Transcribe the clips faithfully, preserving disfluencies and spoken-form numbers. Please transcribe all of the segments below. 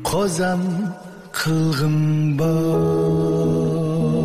qozam qilg'im bor.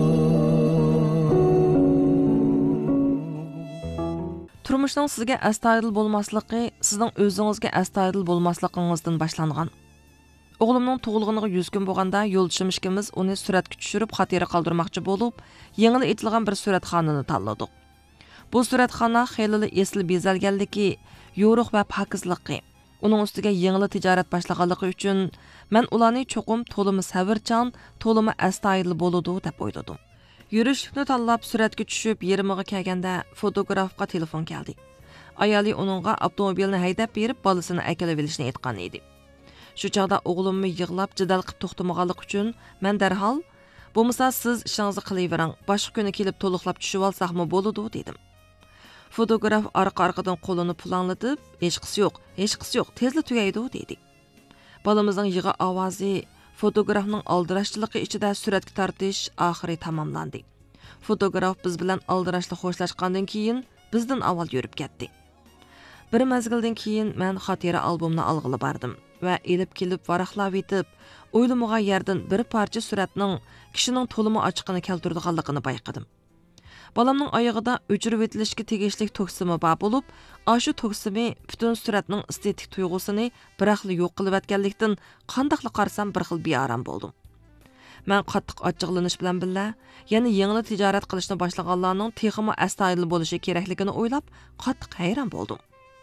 Turmuşning sizga astoydil bo'lmasligi sizning o'zingizga astoydil bo'lmasligingizdan boshlangan. O'g'limning tug'ilganiga yuz kun bo'lganda yo'ldoshim ikkimiz uni suratga tushirib xotira qoldirmoqchi bo'lib, yengil etilgan bir suratxonani tanladik. Bu suratxona xeyli esli bezalganligi, yo'riq va pokizligi, uning ustiga yengil tijorat boshlaganligi uchun men ularni cho'qim to'limi savrchan, to'limi astoydil bo'ladi deb o'yladim. Yurishni tanlab suratga tushib yerimiga kelganda fotografga telefon keldi. Ayoli uningga avtomobilni haydab berib bolasini akilib olishni aytgan edi. Shu chaqda o'g'limni yig'lab jidal qilib to'xtamaganlik uchun men darhol "Bo'lmasa siz ishingizni qilavering, boshqa kuni kelib to'liqlab tushib olsaqmi bo'ladi" dedim. Fotograf orqa-orqadan qo'lini pulanglatib, "Hech qisi yo'q, hech qisi yo'q, tezla tugaydi" dedi. Bolamizning yig'i ovozi fotografning aldirashchiligi ichida suratga tortish oxiri tamomlandi. Fotograf biz bilan aldirashli xo'shlashgandan keyin bizdan avval yurib ketdi. Bir mezgildan keyin men xotira albomni olg'ili bordim va elib kelib varaqlab etib, o'ylamagan yerdan bir parcha suratning kishining to'limi ochiqini keltirganligini bayqadim. Balamning oyog'ida o'chirib etilishga tegishli toksimi bor bo'lib, ashu toksimi butun suratning estetik tuyg'usini bir xil yo'q qilib atganlikdan qandaqli qarsam bir xil bearam bo'ldim. Men qattiq ochiqlanish bilan birga, yana yangi tijorat qilishni boshlaganlarning texmi astoydil bo'lishi kerakligini o'ylab, qattiq hayron bo'ldim.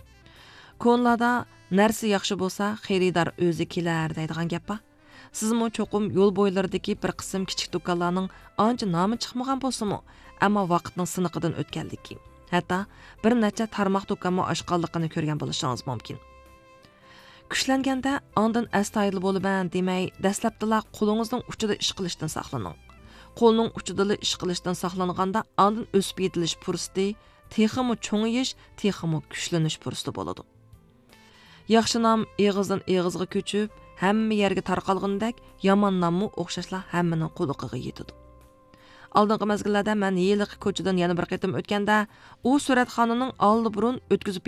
Ko'nlarda narsa yaxshi bo'lsa, xaridor o'zi kelar deydigan gap bor. Sizmi cho'qim yo'l bo'ylaridagi bir qism kichik do'konlarning ancha nomi chiqmagan bo'lsa-mu, ammo vaqtning siniqidan o'tganligi, hatto bir necha tarmoq do'konmi ochganligini ko'rgan bo'lishingiz mumkin. Kuchlanganda ondan astoydil bo'lib-an demay, dastlabdala qo'lingizning uchida ish qilishdan saqlaning. Qo'lning uchida ish qilishdan saqlanganda ondan o'sib yetilish fursati, texmi cho'ngiyish, texmi kuchlanish fursati bo'ladi. Yaxshi nom eg'izdan eg'izga ko'chib, hamma yerga tarqalgandek, yomon nommi o'xshashlar hammaning quliqiga yetadi. Oldingi mezgillarda men yiliq ko'chadan yana bir qitim o'tganda, u suratxonaning oldi burun o'tkazib